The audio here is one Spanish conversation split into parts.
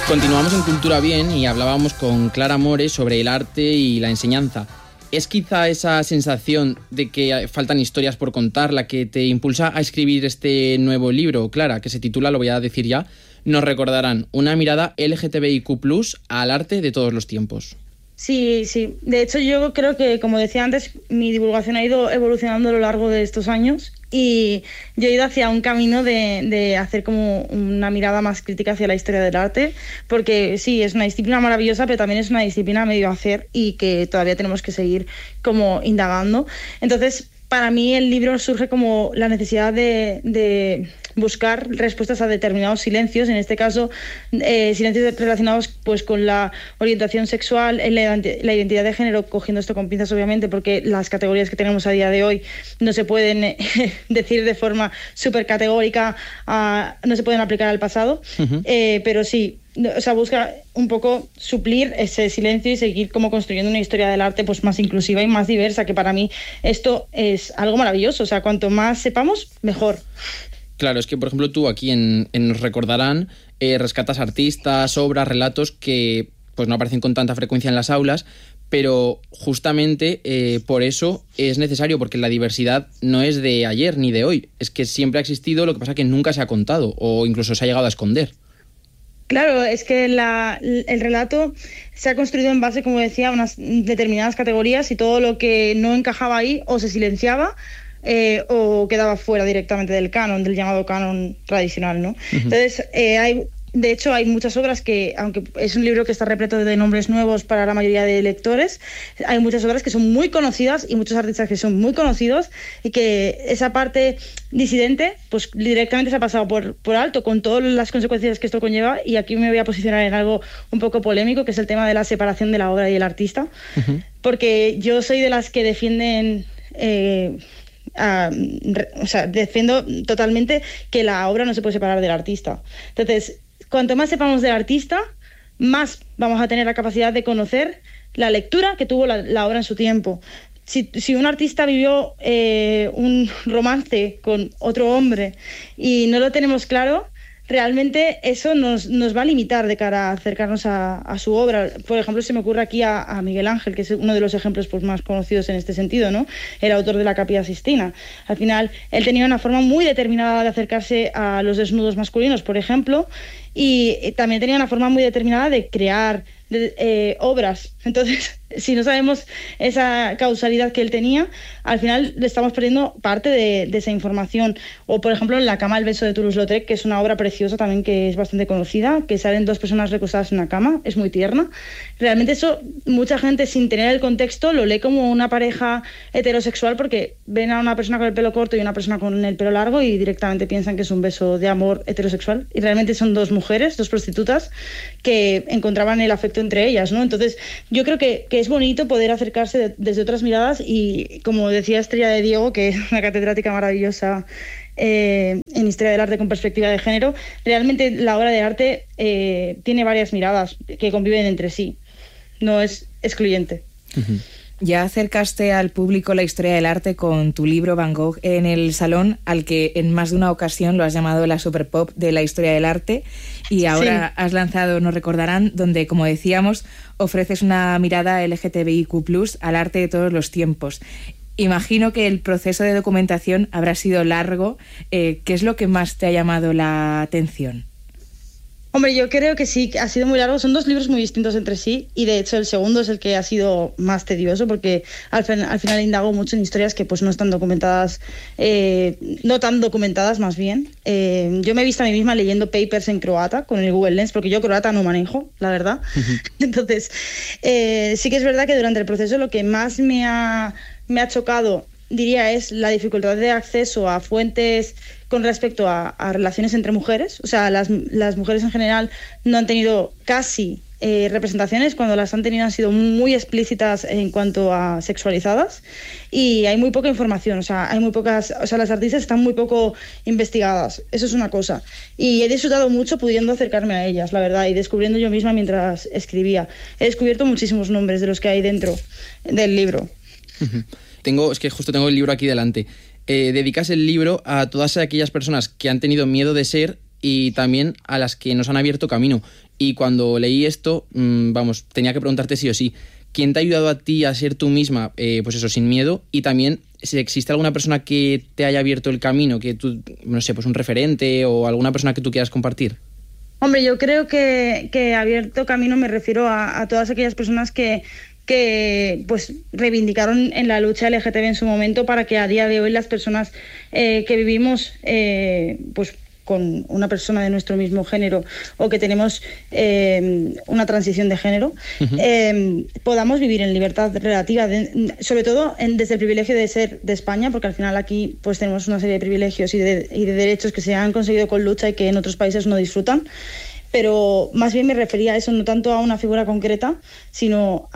Continuamos en Cultura Bien y hablábamos con Clara More sobre el arte y la enseñanza. ¿Es quizá esa sensación de que faltan historias por contar la que te impulsa a escribir este nuevo libro, Clara, que se titula, lo voy a decir ya, Nos recordarán, una mirada LGTBIQ+ al arte de todos los tiempos? Sí. De hecho, yo creo que, como decía antes, mi divulgación ha ido evolucionando a lo largo de estos años y yo he ido hacia un camino de hacer como una mirada más crítica hacia la historia del arte, porque sí, es una disciplina maravillosa, pero también es una disciplina medio hacer y que todavía tenemos que seguir como indagando. Entonces, para mí el libro surge como la necesidad de buscar respuestas a determinados silencios, en este caso silencios relacionados pues con la orientación sexual, la identidad de género, cogiendo esto con pinzas obviamente, porque las categorías que tenemos a día de hoy no se pueden decir de forma súper categórica, no se pueden aplicar al pasado, pero sí. O sea, busca un poco suplir ese silencio y seguir como construyendo una historia del arte pues más inclusiva y más diversa, que para mí esto es algo maravilloso. O sea, cuanto más sepamos, mejor. Claro, es que, por ejemplo, tú aquí en Nos recordarán, rescatas artistas, obras, relatos que pues no aparecen con tanta frecuencia en las aulas, pero justamente por eso es necesario, porque la diversidad no es de ayer ni de hoy, es que siempre ha existido, lo que pasa es que nunca se ha contado o incluso se ha llegado a esconder. Claro, es que el relato se ha construido en base, como decía, a unas determinadas categorías y todo lo que no encajaba ahí o se silenciaba o quedaba fuera directamente del canon, del llamado canon tradicional, ¿no? Entonces, de hecho, hay muchas obras que, aunque es un libro que está repleto de nombres nuevos para la mayoría de lectores, hay muchas obras que son muy conocidas y muchos artistas que son muy conocidos y que esa parte disidente pues directamente se ha pasado por alto, con todas las consecuencias que esto conlleva. Y aquí me voy a posicionar en algo un poco polémico, que es el tema de la separación de la obra y el artista, porque yo soy de las que defienden... defiendo totalmente que la obra no se puede separar del artista. Entonces, cuanto más sepamos del artista, más vamos a tener la capacidad de conocer la lectura que tuvo la obra en su tiempo. Si un artista vivió un romance con otro hombre y no lo tenemos claro, realmente eso nos va a limitar de cara a acercarnos a su obra. Por ejemplo, se me ocurre aquí a Miguel Ángel, que es uno de los ejemplos pues, más conocidos en este sentido, ¿no? El autor de la Capilla Sixtina. Al final, él tenía una forma muy determinada de acercarse a los desnudos masculinos, por ejemplo, y también tenía una forma muy determinada de crear obras. Entonces, si no sabemos esa causalidad que él tenía, al final le estamos perdiendo parte de esa información. O, por ejemplo, en La cama, el beso de Toulouse-Lautrec, que es una obra preciosa también, que es bastante conocida, que salen dos personas recostadas en una cama, es muy tierna. Realmente eso, mucha gente, sin tener el contexto, lo lee como una pareja heterosexual, porque ven a una persona con el pelo corto y una persona con el pelo largo y directamente piensan que es un beso de amor heterosexual, y realmente son dos mujeres, dos prostitutas, que encontraban el afecto entre ellas, ¿no? Entonces, yo creo que es bonito poder acercarse desde otras miradas y, como decía Estrella de Diego, que es una catedrática maravillosa en Historia del Arte con perspectiva de género, realmente la obra de arte tiene varias miradas que conviven entre sí, no es excluyente. Ya acercaste al público la historia del arte con tu libro Van Gogh en el Salón, al que en más de una ocasión lo has llamado la superpop de la historia del arte, y ahora has lanzado Nos recordarán, donde, como decíamos, ofreces una mirada LGTBIQ+ al arte de todos los tiempos. Imagino que el proceso de documentación habrá sido largo. ¿Qué es lo que más te ha llamado la atención? Hombre, yo creo que sí, que ha sido muy largo. Son dos libros muy distintos entre sí, y de hecho el segundo es el que ha sido más tedioso, porque al final indago mucho en historias que pues no están documentadas, no tan documentadas más bien. Yo me he visto a mí misma leyendo papers en croata con el Google Lens, porque yo croata no manejo, la verdad. Entonces, sí que es verdad que durante el proceso lo que más me ha chocado, diría, es la dificultad de acceso a fuentes con respecto a relaciones entre mujeres. O sea, las mujeres en general no han tenido casi representaciones, cuando las han tenido han sido muy explícitas en cuanto a sexualizadas, y hay muy poca información. O sea, hay muy pocas, o sea, las artistas están muy poco investigadas. Eso es una cosa. Y he disfrutado mucho pudiendo acercarme a ellas, la verdad, y descubriendo yo misma mientras escribía. He descubierto muchísimos nombres de los que hay dentro del libro. Es que justo tengo el libro aquí delante. Dedicas el libro a todas aquellas personas que han tenido miedo de ser y también a las que nos han abierto camino. Y cuando leí esto, tenía que preguntarte sí o sí, ¿quién te ha ayudado a ti a ser tú misma, pues eso, sin miedo? Y también, si existe alguna persona que te haya abierto el camino, que tú, no sé, pues un referente o alguna persona que tú quieras compartir. Hombre, yo creo que abierto camino me refiero a todas aquellas personas que pues reivindicaron en la lucha LGTB en su momento, para que a día de hoy las personas que vivimos pues con una persona de nuestro mismo género o que tenemos una transición de género, podamos vivir en libertad relativa, sobre todo desde el privilegio de ser de España, porque al final aquí pues tenemos una serie de privilegios y de derechos que se han conseguido con lucha y que en otros países no disfrutan. Pero más bien me refería a eso, no tanto a una figura concreta, sino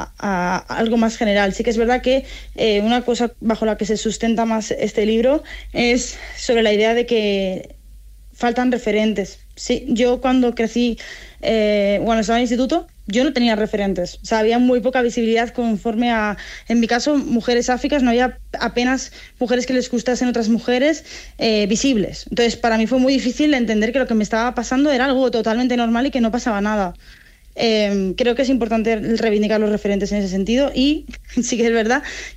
a algo más general. Sí que es verdad que una cosa bajo la que se sustenta más este libro es sobre la idea de que faltan referentes. Sí, yo cuando crecí, cuando estaba en el instituto, yo no tenía referentes. O sea, había muy poca visibilidad conforme a, en mi caso, mujeres áfricas, no había apenas mujeres que les gustasen otras mujeres visibles. Entonces, para mí fue muy difícil entender que lo que me estaba pasando era algo totalmente normal y que no pasaba nada. Creo que es importante reivindicar los referentes en ese sentido, y sí que es verdad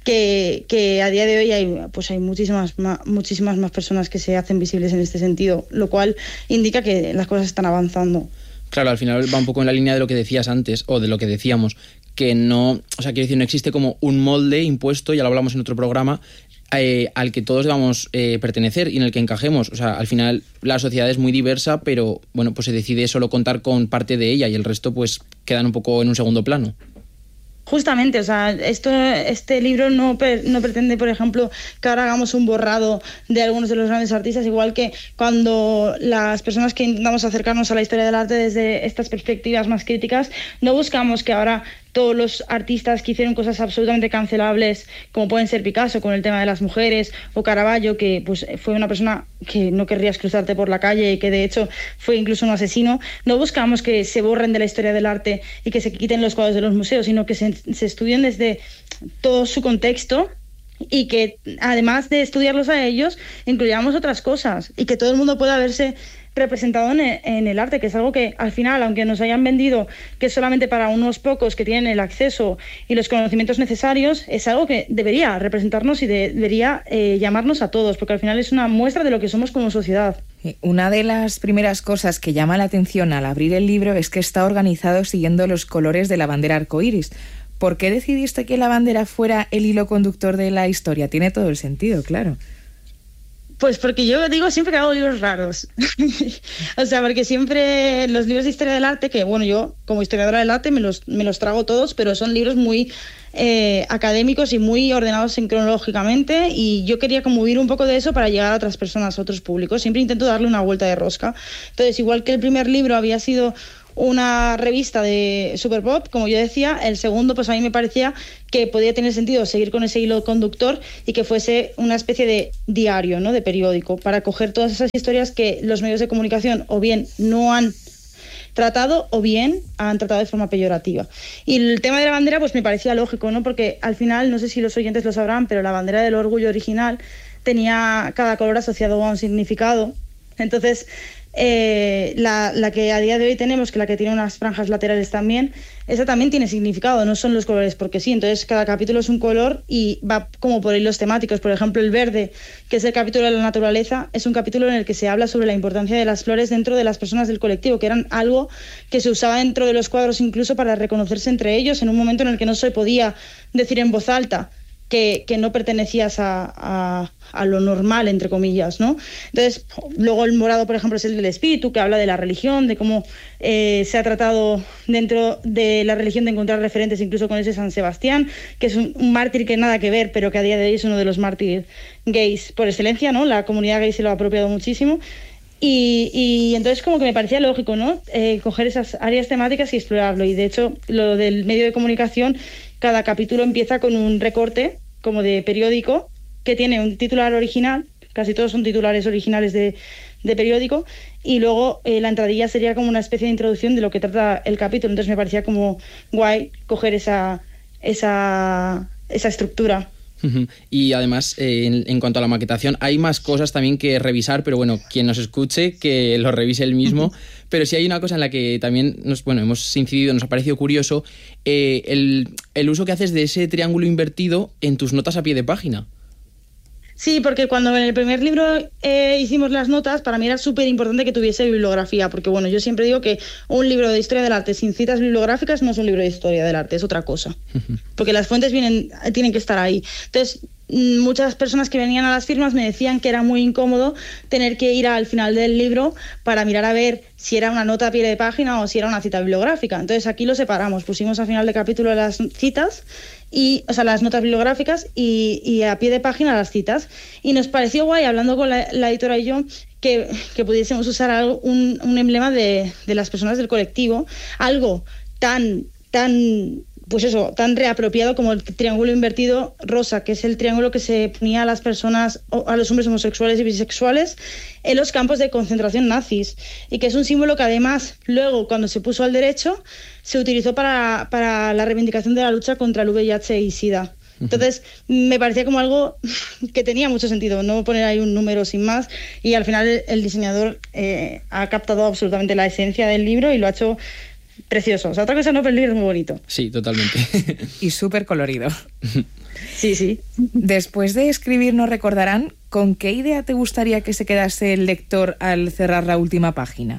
que a día de hoy hay muchísimas más personas que se hacen visibles en este sentido, lo cual indica que las cosas están avanzando. Claro, al final va un poco en la línea de lo que decías antes, o de lo que decíamos, que no, o sea, quiero decir, no existe como un molde impuesto, ya lo hablamos en otro programa, al que todos debamos pertenecer y en el que encajemos. O sea, al final la sociedad es muy diversa, pero bueno, pues se decide solo contar con parte de ella y el resto pues quedan un poco en un segundo plano. Justamente, o sea, este libro no pretende, por ejemplo, que ahora hagamos un borrado de algunos de los grandes artistas, igual que cuando las personas que intentamos acercarnos a la historia del arte desde estas perspectivas más críticas, no buscamos que ahora todos los artistas que hicieron cosas absolutamente cancelables, como pueden ser Picasso con el tema de las mujeres, o Caravaggio, que pues fue una persona que no querrías cruzarte por la calle y que de hecho fue incluso un asesino, no buscamos que se borren de la historia del arte y que se quiten los cuadros de los museos, sino que se estudien desde todo su contexto, y que además de estudiarlos a ellos, incluyamos otras cosas y que todo el mundo pueda verse representado en el arte, que es algo que al final, aunque nos hayan vendido que es solamente para unos pocos que tienen el acceso y los conocimientos necesarios, es algo que debería representarnos y debería llamarnos a todos, porque al final es una muestra de lo que somos como sociedad. Una de las primeras cosas que llama la atención al abrir el libro es que está organizado siguiendo los colores de la bandera arcoíris. ¿Por qué decidiste que la bandera fuera el hilo conductor de la historia? Tiene todo el sentido, claro. Pues porque yo digo siempre que hago libros raros. O sea, porque siempre los libros de historia del arte, que bueno, yo como historiadora del arte me los trago todos, pero son libros muy académicos y muy ordenados cronológicamente, y yo quería como huir un poco de eso para llegar a otras personas, a otros públicos. Siempre intento darle una vuelta de rosca. Entonces, igual que el primer libro había sido una revista de Super Pop, como yo decía, el segundo pues a mí me parecía que podía tener sentido seguir con ese hilo conductor y que fuese una especie de diario, ¿no?, de periódico, para coger todas esas historias que los medios de comunicación o bien no han tratado o bien han tratado de forma peyorativa. Y el tema de la bandera pues me parecía lógico, ¿no?, porque al final, no sé si los oyentes lo sabrán, pero la bandera del orgullo original tenía cada color asociado a un significado. Entonces, la que a día de hoy tenemos, que la que tiene unas franjas laterales también, esa también tiene significado, no son los colores porque sí. Entonces cada capítulo es un color y va como por hilos temáticos. Por ejemplo, el verde, que es el capítulo de la naturaleza, es un capítulo en el que se habla sobre la importancia de las flores dentro de las personas del colectivo, que eran algo que se usaba dentro de los cuadros incluso para reconocerse entre ellos en un momento en el que no se podía decir en voz alta que no pertenecías a lo normal, entre comillas, ¿no? Entonces, luego el morado, por ejemplo, es el del espíritu, que habla de la religión, de cómo se ha tratado dentro de la religión de encontrar referentes incluso con ese San Sebastián, que es un mártir que nada que ver, pero que a día de hoy es uno de los mártires gays por excelencia, ¿no? La comunidad gay se lo ha apropiado muchísimo. Y entonces como que me parecía lógico, ¿no?, coger esas áreas temáticas y explorarlo. Y de hecho, lo del medio de comunicación, cada capítulo empieza con un recorte como de periódico que tiene un titular original, casi todos son titulares originales de periódico, y luego la entradilla sería como una especie de introducción de lo que trata el capítulo. Entonces me parecía como guay coger esa estructura. Y además, en cuanto a la maquetación, hay más cosas también que revisar, pero bueno, quien nos escuche, que lo revise él mismo. Pero sí hay una cosa en la que también hemos incidido, nos ha parecido curioso, el uso que haces de ese triángulo invertido en tus notas a pie de página. Sí, porque cuando en el primer libro hicimos las notas, para mí era súper importante que tuviese bibliografía, porque bueno, yo siempre digo que un libro de historia del arte sin citas bibliográficas no es un libro de historia del arte, es otra cosa. Porque las fuentes tienen que estar ahí. Entonces, muchas personas que venían a las firmas me decían que era muy incómodo tener que ir al final del libro para mirar a ver si era una nota a pie de página o si era una cita bibliográfica. Entonces aquí lo separamos, pusimos al final del capítulo las citas, las notas bibliográficas y a pie de página las citas. Y nos pareció guay, hablando con la editora y yo, que pudiésemos usar un emblema de las personas del colectivo, algo tan reapropiado como el triángulo invertido rosa, que es el triángulo que se ponía a las personas, a los hombres homosexuales y bisexuales en los campos de concentración nazis, y que es un símbolo que además luego, cuando se puso al derecho, se utilizó para la reivindicación de la lucha contra el VIH y SIDA. Entonces me parecía como algo que tenía mucho sentido, no poner ahí un número sin más, y al final el diseñador ha captado absolutamente la esencia del libro y lo ha hecho precioso. O sea, otra cosa no, pero el libro es muy bonito. Sí, totalmente. Y súper colorido. Sí. Después de escribir, nos recordarán, ¿con qué idea te gustaría que se quedase el lector al cerrar la última página?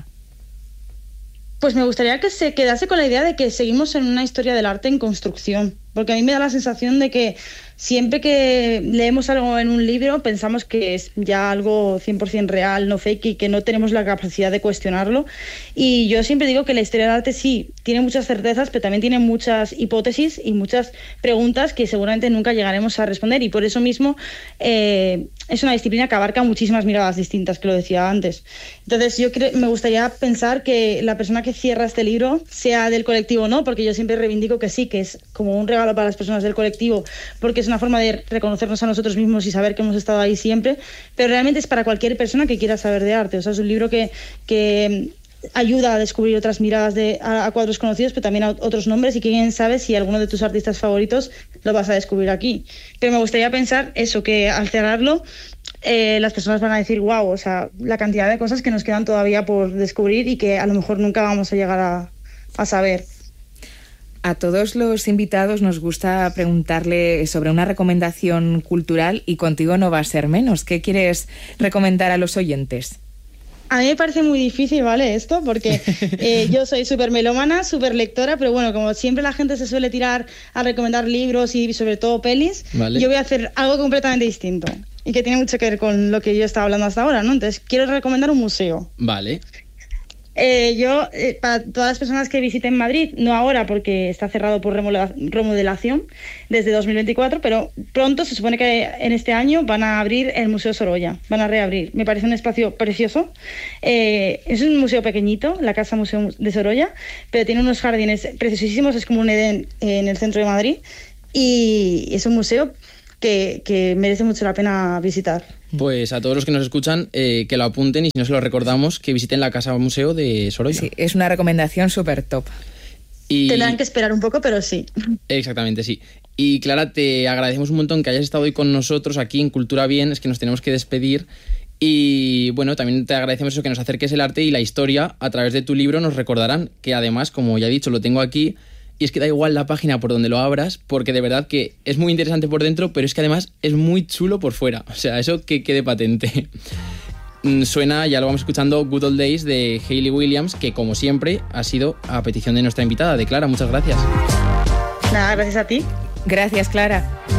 Pues me gustaría que se quedase con la idea de que seguimos en una historia del arte en construcción, porque a mí me da la sensación de que siempre que leemos algo en un libro pensamos que es ya algo 100% real, no fake, y que no tenemos la capacidad de cuestionarlo. Y yo siempre digo que la historia del arte sí tiene muchas certezas, pero también tiene muchas hipótesis y muchas preguntas que seguramente nunca llegaremos a responder, y por eso mismo es una disciplina que abarca muchísimas miradas distintas, que lo decía antes. Entonces me gustaría pensar que la persona que cierra este libro sea del colectivo o no, porque yo siempre reivindico que sí, que es como un regalo para las personas del colectivo, porque es una forma de reconocernos a nosotros mismos y saber que hemos estado ahí siempre, pero realmente es para cualquier persona que quiera saber de arte. O sea, es un libro que ayuda a descubrir otras miradas a cuadros conocidos, pero también a otros nombres, y quién sabe si alguno de tus artistas favoritos lo vas a descubrir aquí. Pero me gustaría pensar eso, que al cerrarlo las personas van a decir wow, o sea, la cantidad de cosas que nos quedan todavía por descubrir y que a lo mejor nunca vamos a llegar a saber. A todos los invitados nos gusta preguntarle sobre una recomendación cultural, y contigo no va a ser menos. ¿Qué quieres recomendar a los oyentes? A mí me parece muy difícil, ¿vale? Esto, porque yo soy súper melómana, súper lectora, pero bueno, como siempre la gente se suele tirar a recomendar libros y sobre todo pelis, ¿vale? Yo voy a hacer algo completamente distinto y que tiene mucho que ver con lo que yo estaba hablando hasta ahora, ¿no? Entonces, quiero recomendar un museo. Vale. Para todas las personas que visiten Madrid, no ahora porque está cerrado por remodelación desde 2024, pero pronto se supone que en este año van a abrir el Museo Sorolla, van a reabrir. Me parece un espacio precioso. Es un museo pequeñito, la Casa Museo de Sorolla, pero tiene unos jardines preciosísimos, es como un Edén en el centro de Madrid, y es un museo que merece mucho la pena visitar. Pues a todos los que nos escuchan, que lo apunten, y si no se lo recordamos, que visiten la Casa Museo de Sorolla. Sí, es una recomendación súper top. Y tendrán que esperar un poco, pero sí. Exactamente, sí. Y Clara, te agradecemos un montón que hayas estado hoy con nosotros aquí en Cultura Bien, es que nos tenemos que despedir. Y bueno, también te agradecemos eso, que nos acerques el arte y la historia a través de tu libro. Nos recordarán que además, como ya he dicho, lo tengo aquí, y es que da igual la página por donde lo abras, porque de verdad que es muy interesante por dentro, pero es que además es muy chulo por fuera. O sea, eso que quede patente. Suena, ya lo vamos escuchando, Good Old Days de Hayley Williams, que como siempre ha sido a petición de nuestra invitada, de Clara. Muchas gracias. Nada, gracias a ti. Gracias, Clara.